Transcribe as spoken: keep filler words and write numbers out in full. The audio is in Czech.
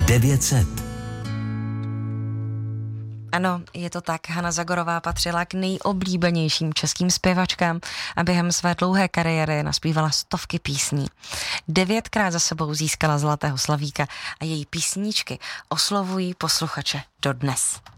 devět set. Ano, je to tak. Hana Zagorová patřila k nejoblíbenějším českým zpěvačkám a během své dlouhé kariéry naspívala stovky písní. Devětkrát za sebou získala Zlatého slavíka a její písničky oslovují posluchače dodnes.